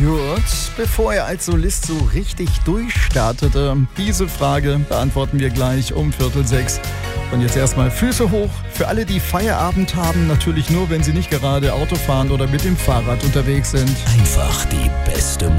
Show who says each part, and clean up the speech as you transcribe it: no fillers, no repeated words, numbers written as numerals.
Speaker 1: Gut, bevor er als Solist so richtig durchstartete, diese Frage beantworten wir gleich um 5:45. Und jetzt erstmal Füße hoch für alle, die Feierabend haben. Natürlich nur, wenn sie nicht gerade Auto fahren oder mit dem Fahrrad unterwegs sind.
Speaker 2: Einfach die beste